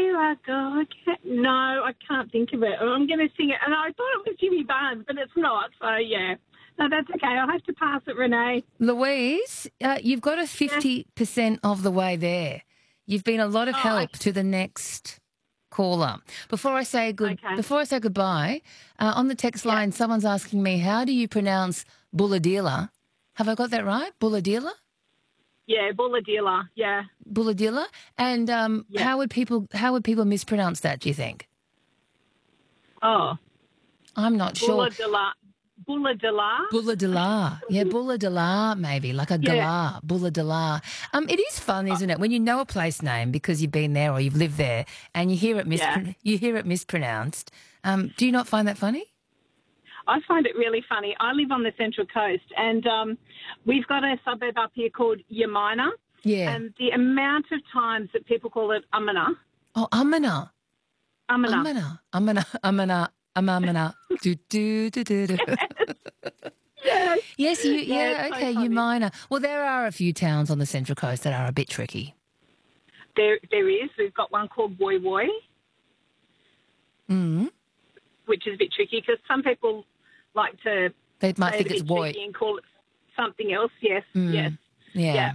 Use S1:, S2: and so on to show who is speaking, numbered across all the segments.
S1: here I go again. No, I can't think of it. I'm going to sing it. And I thought it was Jimmy Barnes, but it's not. So, yeah. No, that's okay. I'll have to pass it, Renee.
S2: Louise, you've got a 50% of the way there. You've been a lot of help to the next caller. Before I say goodbye, on the text line, someone's asking me, how do you pronounce Bulahdelah? Have I got that right? Bulahdelah?
S1: Yeah, Bulahdelah. Yeah.
S2: Bulahdelah? And how would people mispronounce that, do you think?
S1: Oh.
S2: I'm not sure.
S1: Bulahdelah.
S2: Bulahdelah. Yeah, Bulahdelah maybe, like a galah, Bulahdelah. It is fun, isn't it, when you know a place name because you've been there or you've lived there and you hear it mispronounced. Do you not find that funny?
S1: I find it really funny. I live on the Central Coast and we've got a suburb up here called Yamina.
S2: Yeah.
S1: And the amount of times that people call it Umina.
S2: Oh, Umina.
S1: Umina.
S2: Umina. Do, do, do, do, do. Yes, okay,
S1: funny.
S2: Yamina. Well, there are a few towns on the Central Coast that are a bit tricky.
S1: There is. We've got one called Woy Woy. Which is a bit tricky because some people like to
S2: they might think it's Woy
S1: and call it something else. Yes, yes.
S2: Yeah.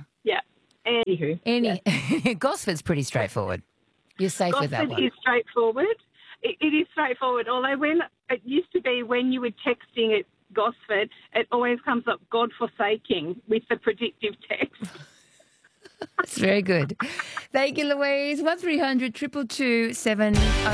S1: Anywho.
S2: Gosford's pretty straightforward. You're safe with that one.
S1: Gosford is straightforward. It is straightforward. Although it used to be when you were texting at Gosford, it always comes up God forsaking with the predictive text.
S2: That's very good. Thank you, Louise. 1300 222 700.